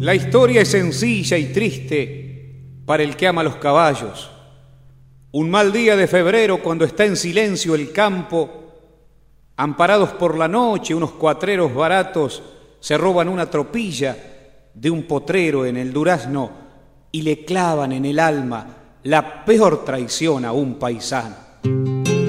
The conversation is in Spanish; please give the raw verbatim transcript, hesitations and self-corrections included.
La historia es sencilla y triste para el que ama los caballos. Un mal día de febrero, cuando está en silencio el campo, amparados por la noche, unos cuatreros baratos se roban una tropilla de un potrero en el durazno y le clavan en el alma la peor traición a un paisano.